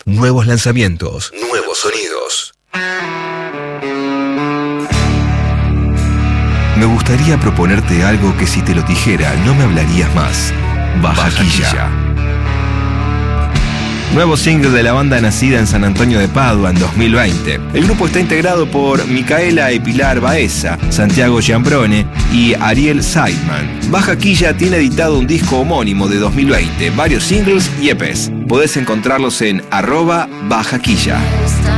Nuevos lanzamientos, nuevos sonidos. Me gustaría proponerte algo que si te lo dijera no me hablarías más. Bajaquilla. Nuevo single de la banda nacida en San Antonio de Padua en 2020. El grupo está integrado por Micaela y Pilar Baeza, Santiago Giambrone y Ariel Seidman. Bajaquilla tiene editado un disco homónimo de 2020, varios singles y EPs. Podés encontrarlos en @Bajaquilla.